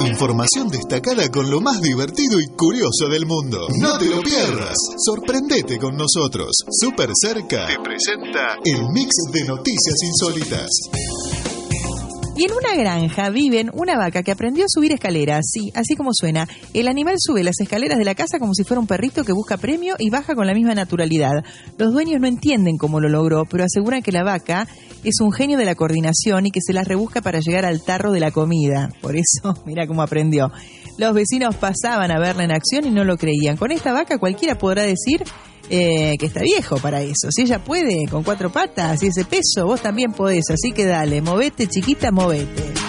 Información destacada con lo más divertido y curioso del mundo. No te lo pierdas. Sorprendete con nosotros. Súper Cerca te presenta el mix de noticias insólitas. Y en una granja viven una vaca que aprendió a subir escaleras. Sí, así como suena. El animal sube las escaleras de la casa como si fuera un perrito que busca premio y baja con la misma naturalidad. Los dueños no entienden cómo lo logró, pero aseguran que la vaca es un genio de la coordinación y que se las rebusca para llegar al tarro de la comida. Por eso, mira cómo aprendió. Los vecinos pasaban a verla en acción y no lo creían. Con esta vaca cualquiera podrá decir que está viejo para eso. Si ella puede con 4 patas y ese peso, vos también podés. Así que dale, movete, chiquita, movete.